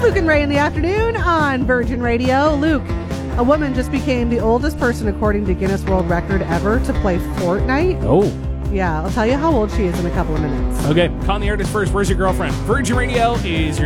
Luke and Ray in the afternoon on Virgin Radio. Luke, a woman just became the oldest person, according to Guinness World Record, ever to play Fortnite. Oh. Yeah, I'll tell you how old she is in a couple of minutes. Okay, calling the artist first. Where's your girlfriend? Virgin Radio is your